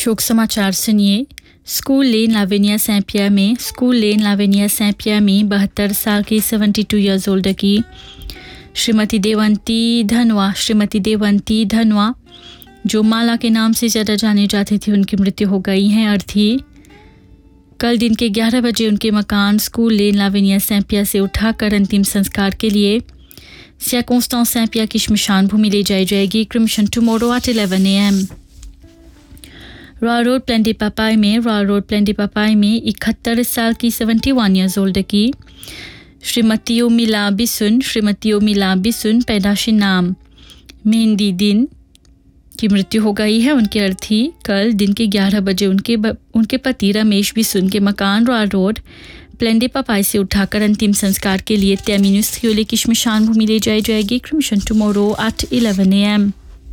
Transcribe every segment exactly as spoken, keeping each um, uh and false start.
शोक समाचार सुनिए। स्कूल लेन लाविनिया सैंपिया में स्कूल लेन लाविनिया सैंपिया में बहत्तर साल की बहत्तर ईयर्स ओल्ड की श्रीमती देवंती धनवा श्रीमती देवंती धनवा जो माला के नाम से ज़्यादा जाने जाती थी, उनकी मृत्यु हो गई है। अर्थी कल दिन के ग्यारह बजे उनके मकान स्कूल लेन लाविनिया सैंपिया से उठाकर अंतिम संस्कार के लिए सियाकोंस्टांस सैंपिया की श्मशान भूमि ले जाई जाएगी। क्रमशन tomorrow at eleven A M. Royal road प्लेंडी पापाई में रॉयल रोड प्लेंडी पापाई में इकहत्तर साल की इकहत्तर ईयर्स ओल्ड की श्रीमती ओमिला बिसुन श्रीमती ओमिला बिसुन पैदाशी नाम मेहंदी दिन की मृत्यु हो गई है। उनके अर्थी कल दिन के ग्यारह बजे उनके ब, उनके पति रमेश बिसुन के मकान रॉयल रोड प्लेंडी पापाई से उठाकर अंतिम संस्कार के लिए त्यामिनुस थियोले की श्मशान भूमि ले जाई जाएगी। क्रमशन tomorrow at eleven A M.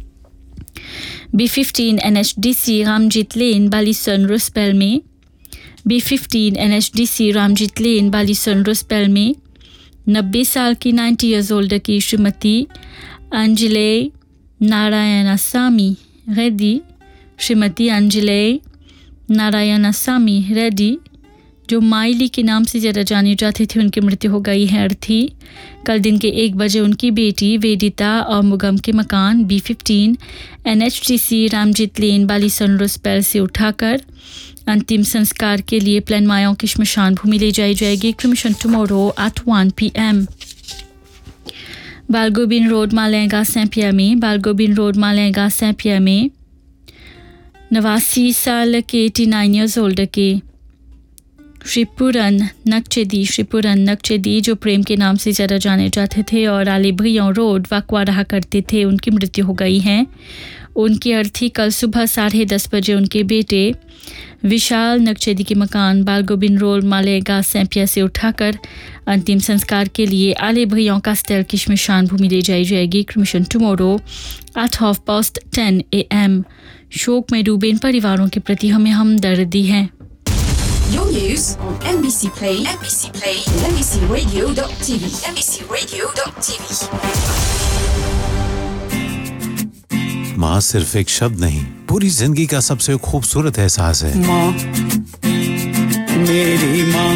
B fifteen N H D C Ramjeet लेन बालीसन रुस्पेल में B fifteen N H D C Ramjeet लेन बालीसन रुस्पेल में नब्बे साल की नाइन्टी ईयर्स ओल्ड की श्रीमती अंजले नारायणासामी रेड्डी श्रीमती अंजले नारायणासामी रेड्डी जो माइली के नाम से ज़्यादा जानी जाती थी, उनकी मृत्यु हो गई है। अर्थी कल दिन के एक बजे उनकी बेटी वेदिता और मुगम के मकान B fifteen N H T C Ramjeet लेन बालीसन रुस्पेल से उठाकर अंतिम संस्कार के लिए प्लान मायों की श्मशान भूमि ले जाई जाएगी। क्रमशन tomorrow at one P M. Balgobin road मालेगा सैंपिया में बालगोबिन रोड मालेगा सैंपिया में नवासी साल के एटी नाइन ईयर्स ओल्ड के श्रीपुरन नक्चेदी श्रीपुरन नक्चेदी जो प्रेम के नाम से ज़्यादा जाने जाते थे और आले भैया रोड वाकवा रहा करते थे, उनकी मृत्यु हो गई है। उनकी अर्थी कल सुबह साढ़े दस बजे उनके बेटे विशाल नक्चेदी के मकान बालगोबिन रोड मालेगा सैंपिया से उठाकर अंतिम संस्कार के लिए आले भैया कास्टेल की श्मशान भूमि ले जाई जाएगी। क्रमशन tomorrow at half past ten A M. शोक में डूबे इन परिवारों के प्रति हमें हमदर्दी है। Your news on M B C Play, M B C Play, and M B C Radio dot T V, M B C Radio dot T V. माँ सिर्फ एक शब्द नहीं, पूरी जिंदगी का सबसे खूबसूरत एहसास है। माँ, मेरी माँ,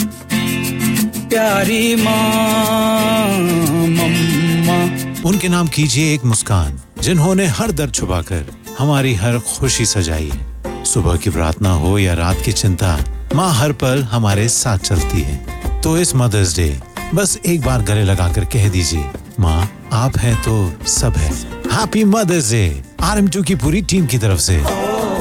प्यारी माँ, मम्मा। उनके नाम कीजिए एक मुस्कान, जिन्होंने हर दर्द छुपाकर हमारी हर खुशी सजाई है। सुबह की प्रार्थना हो या रात की चिंता, माँ हर पल हमारे साथ चलती है। तो इस मदर्स डे बस एक बार गले लगाकर कह दीजिए, माँ आप हैं तो सब है। Happy mother's day R M to की पूरी टीम की तरफ से।